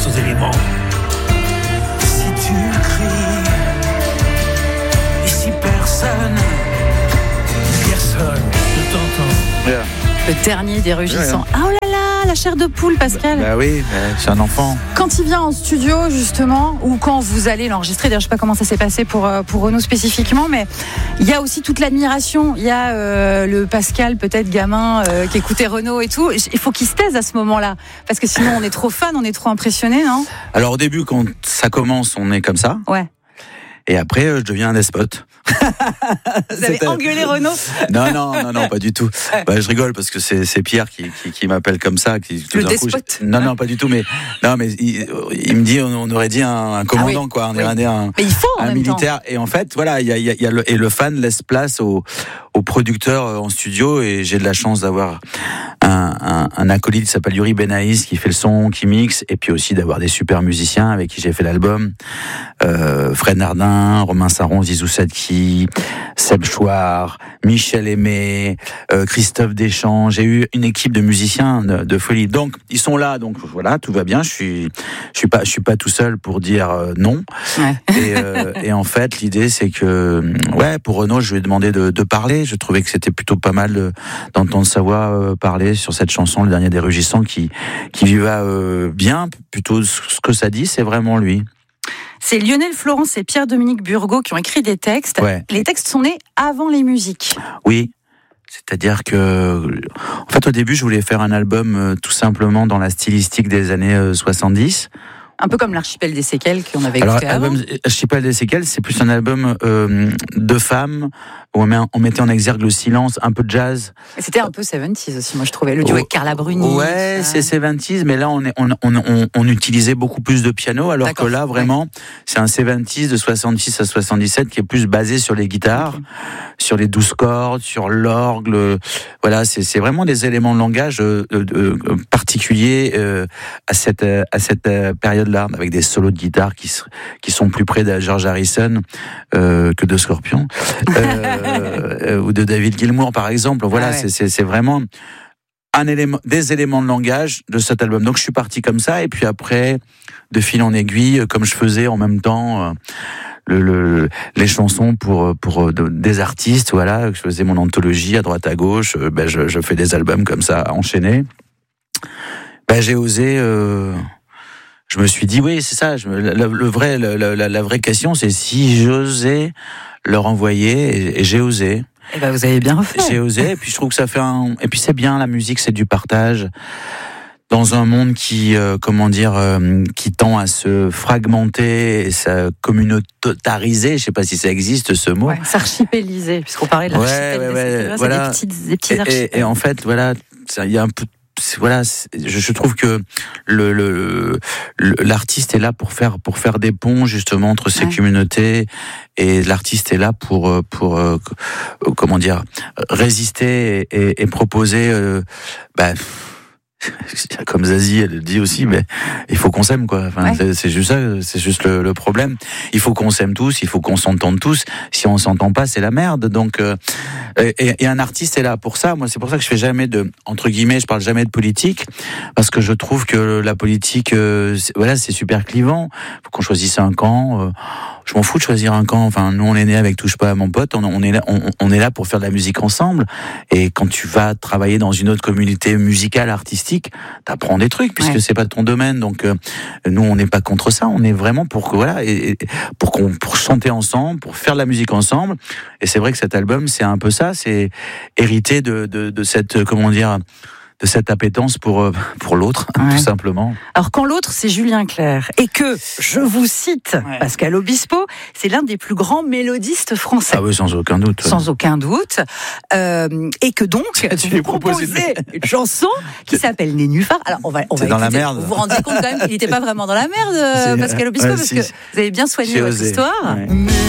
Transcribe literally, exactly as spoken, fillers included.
aux éléments. Si tu cries, et si personne, personne ne t'entend. Yeah. Le dernier des rugissants. Yeah. Ah oh là là, la chair de poule, Pascal. Bah, bah oui, bah, c'est un enfant. Quand il vient en studio, justement, ou quand vous allez l'enregistrer, d'ailleurs, je ne sais pas comment ça s'est passé pour, pour Renaud spécifiquement, mais il y a aussi toute l'admiration. Il y a euh, le Pascal, peut-être gamin, euh, qui écoutait Renaud et tout. Il faut qu'il se taise à ce moment-là, parce que sinon on est trop fan, on est trop impressionné, non ? Alors au début, quand ça commence, on est comme ça. Ouais. Et après, euh, je deviens un despote. Vous avez engueulé Renaud ? Non, non, non, non, pas du tout. Bah, je rigole parce que c'est, c'est Pierre qui, qui, qui m'appelle comme ça. Qui, tout le d'un despote. Coup, je... Non, non, pas du tout. Mais non, mais il, il me dit, on, on aurait dit un, un commandant, ah oui, quoi. On oui. aurait dit un, mais il faut en un même militaire. Temps. Et en fait, voilà, il y a, il y a, il y a le, et le fan laisse place au, au producteur en studio. Et j'ai de la chance d'avoir un, un, un acolyte qui s'appelle Yuri Benaïs qui fait le son, qui mixe, et puis aussi d'avoir des super musiciens avec qui j'ai fait l'album. Euh, Fred Nardin, Romain Saron, Zizou Sadki, Seb Chouard, Michel Aimé, euh, Christophe Deschamps. J'ai eu une équipe de musiciens de, de folie. Donc ils sont là, donc voilà, tout va bien. Je suis, je suis pas, je suis pas tout seul pour dire euh, non. Ouais. Et, euh, et en fait, l'idée c'est que, ouais, pour Renaud, je lui ai demandé de, de parler. Je trouvais que c'était plutôt pas mal de, d'entendre sa voix euh, parler sur cette chanson, le dernier des rugissants, qui, qui lui va euh, bien. Plutôt ce que ça dit, c'est vraiment lui. C'est Lionel Florence et Pierre-Dominique Burgot qui ont écrit des textes. Ouais. Les textes sont nés avant les musiques. Oui, c'est-à-dire que, en fait, au début, je voulais faire un album euh, tout simplement dans la stylistique des années euh, soixante-dix. Un peu comme l'Archipel des séquelles qu'on avait Alors, écouté avant. album Archipel des séquelles, c'est plus un album euh, de femmes où on, met, on mettait en exergue le silence, un peu de jazz. Et c'était un peu soixante-dix aussi, moi je trouvais. Le duo oh, avec Carla Bruni. Ouais, c'est soixante-dix, mais là on, est, on, on, on, on utilisait beaucoup plus de piano, alors D'accord. que là vraiment, ouais. c'est un soixante-dix de soixante-six à soixante-dix-sept qui est plus basé sur les guitares, okay. sur les douze cordes, sur l'orgue. Voilà, c'est, c'est vraiment des éléments de langage euh, euh, particuliers euh, à cette, à cette période là, avec des solos de guitare qui, qui sont plus près de George Harrison euh, que de Scorpion, euh, ou de David Gilmour par exemple. Voilà, ah ouais. c'est, c'est, c'est vraiment un élément, des éléments de langage de cet album. Donc je suis parti comme ça, et puis après, de fil en aiguille, comme je faisais en même temps euh, le, le, les chansons pour, pour de, des artistes, voilà, je faisais mon anthologie à droite à gauche, euh, ben je, je fais des albums comme ça, enchaînés. Ben j'ai osé... Euh, Je me suis dit, oui, c'est ça. Je, le, le vrai, le, la, la vraie question, c'est si j'osais leur envoyer, et, et j'ai osé. Et ben, vous avez bien refait. J'ai osé, et puis je trouve que ça fait un. Et puis c'est bien, la musique, c'est du partage. Dans un monde qui, euh, comment dire, euh, qui tend à se fragmenter, et se communautariser. Je sais pas si ça existe ce mot. Ouais, s'archipéliser, puisqu'on parlait de l'archipel. Ouais, ouais, ouais, c'est voilà. des petites, des petits archipels. Et, et, et en fait, voilà, il y a un peu. Voilà, je, je trouve que le, le, le l'artiste est là pour faire pour faire des ponts justement entre ces ouais. communautés, et l'artiste est là pour pour euh, comment dire résister et, et, et proposer euh, bah, comme Zazie elle le dit aussi, mais il faut qu'on s'aime quoi. Enfin, ouais. c'est, c'est juste ça, c'est juste le, le problème. Il faut qu'on s'aime tous, il faut qu'on s'entende tous. Si on s'entend pas, c'est la merde. Donc, euh, et, et un artiste est là pour ça. Moi, c'est pour ça que je fais jamais de, entre guillemets, je parle jamais de politique, parce que je trouve que la politique, euh, c'est, voilà, c'est super clivant. Faut qu'on choisisse un camp. Euh, je m'en fous de choisir un camp. Enfin, nous, on est né avec Touche pas à mon pote. On, on est là, on, on est là pour faire de la musique ensemble. Et quand tu vas travailler dans une autre communauté musicale, artistique, t'apprends des trucs puisque ouais. c'est pas ton domaine. Donc euh, nous, on n'est pas contre ça. On est vraiment pour que voilà, et, et pour qu'on pour chanter ensemble, pour faire de la musique ensemble. Et c'est vrai que cet album, c'est un peu ça. C'est hérité de de, de cette comment dire. de cette appétence pour pour l'autre, ouais. tout simplement. Alors quand l'autre, c'est Julien Clerc, et que, je vous cite, ouais. Pascal Obispo, c'est l'un des plus grands mélodistes français. Ah oui, sans aucun doute. Sans aucun doute. Euh, et que donc, tu lui proposez une... une chanson qui s'appelle Nénuphar. Alors on va, on va c'est dans écouter. La merde. Vous vous rendez compte quand même qu'il n'était pas vraiment dans la merde, c'est... Pascal Obispo, euh, parce si, que vous avez bien soigné votre osé. histoire. Ouais.